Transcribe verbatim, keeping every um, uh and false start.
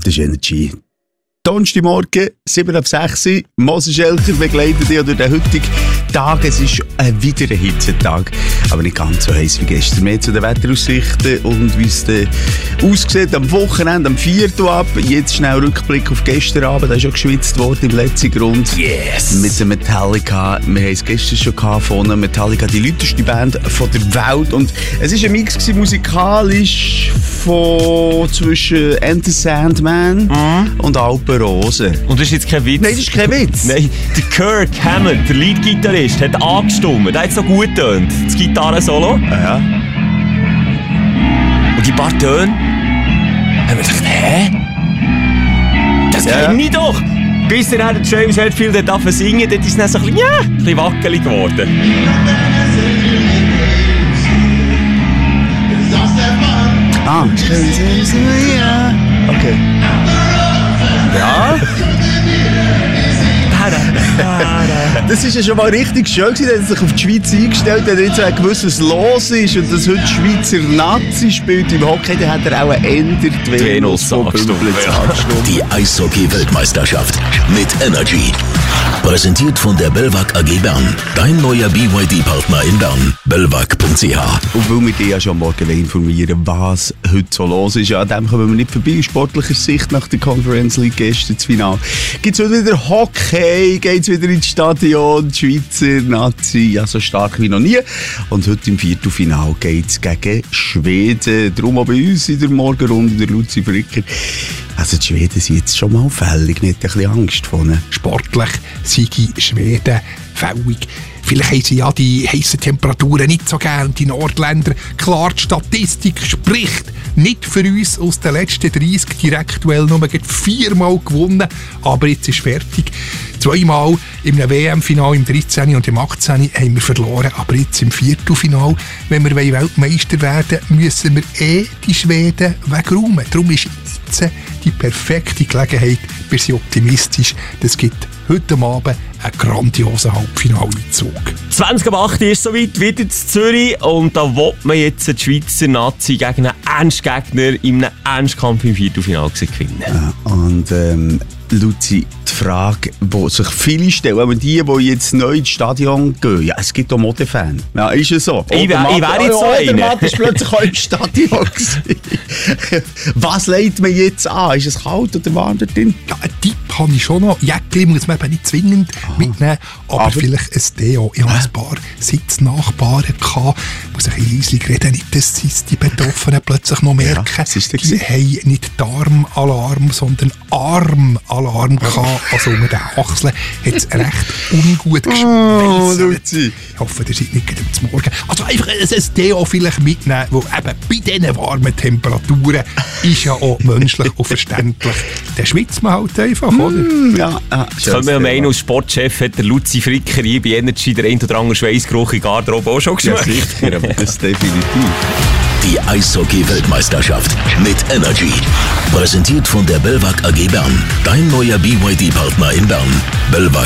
Das ist Energy. Donnerstagmorgen, sieben ab sechs Uhr. Moses Schelker begleitet dich durch den heutigen Tag. Es ist ein wieder ein Hitzetag, aber nicht ganz so heiß wie gestern. Mehr zu den Wetteraussichten und wie es aussieht am Wochenende, am vierten ab. Jetzt schnell Rückblick auf gestern Abend. Da ist schon geschwitzt worden im letzten Grund. Yes! Mit dem Metallica. Wir haben es gestern schon gehabt von Metallica, die lauteste Band von der Welt. Und es war ein Mix gewesen, musikalisch von zwischen Enter Sandman mm. und Alpen Rose. Und das ist jetzt kein Witz. Nein, das ist kein Witz. Nein, der Kirk Hammond, der Leadgitarrist, hat angestimmt. Der hat so gut getönt. Das Gitarren-Solo. Ja. Und die paar Töne haben wir gedacht, hä? Das ja. kenne ich doch. Bis dann hat James Hetfield angefangen zu singen, dort ist es dann so ein bisschen, ja, ein bisschen wackelig geworden. Ah. Okay. Ja. Das ist ja schon mal richtig schön gewesen, er hat sich auf die Schweiz eingestellt, er hat jetzt auch gewusst, was los ist und dass heute Schweizer Nazi spielt im Hockey, dann hat er auch ändert die Venus von Bümplitz angestimmt. Die Eishockey-Weltmeisterschaft mit Energy. Präsentiert von der Belvac A G Bern. Dein neuer B Y D-Partner in Bern. belvac punkt c h. Und weil wir dich ja schon morgen informieren, was heute so los ist, ja, dem kommen wir nicht vorbei. Aus sportlicher Sicht nach der Conference League gestern das Finale. Gibt es heute wieder Hockey, geht es wieder ins Stadion, die Schweizer Nazi, ja, so stark wie noch nie. Und heute im Viertelfinale geht es gegen Schweden. Darum auch bei uns in der Morgenrunde, der Luzi Fricker. Also die Schweden sind jetzt schon mal fällig, nicht ein bisschen Angst vor ihnen. Sportlich sind die Schweden fällig. Vielleicht haben sie ja die heissen Temperaturen nicht so gern, die Nordländer. Klar, die Statistik spricht nicht für uns aus den letzten dreissig Direktduell nur viermal gewonnen, aber jetzt ist fertig. Zweimal im W M-Final im dreizehn und im achtzehn haben wir verloren, aber jetzt im Viertelfinal, wenn wir Weltmeister werden wollen, müssen wir eh die Schweden wegräumen. Darum ist jetzt die perfekte Gelegenheit, wir sind optimistisch, das gibt heute Abend einen grandiosen Halbfinaleinzug. zwanzig ab acht ist soweit, wieder in Zürich. Und da will man jetzt die Schweizer Nazi gegen einen Ernstgegner in einem Ernstkampf im Viertelfinale gewinnen. Ja, und ähm, Luzi, die Frage, die sich viele stellen, aber die, die jetzt neu ins Stadion gehen, ja, es gibt auch Modefans. Ja, ist es so? Ich wäre wär jetzt so oh, einer. Der Mann ist plötzlich auch im Stadion gewesen. Was legt man jetzt an? Ist es kalt oder warm dort drin? Ja, einen Tipp habe ich schon noch. Jäckli muss man eben nicht zwingend Aha. mitnehmen, aber, aber vielleicht ein Deo. Ich hatte ein paar Sitznachbarn gehabt, muss ich ein bisschen reden, nicht, dass die Betroffenen plötzlich noch merken. Ja, die haben nicht Darmalarm, sondern Armalarm gehabt. Also unter den Achseln hat es recht ungut geschmeißelt. Oh, ich hoffe, ihr seid nicht gerade zum Morgen. Also einfach ein Deo vielleicht mitnehmen, weil eben bei diesen warmen Temperaturen ist ja auch menschlich und verständlich. Der schwitzt man halt einfach, oder? Mm, ja, ah, das können wir ja meinen, als Sportchef hat der Luzi Fricker hier bei Energy der ein oder andere Schweissgeruch in Garderobe auch schon geschmeckt. Ja, sicher, aber das definitiv. Die Eishockey-Weltmeisterschaft mit Energy. Präsentiert von der Belvac A G Bern. Dein neuer B Y D-Partner in Bern. belvac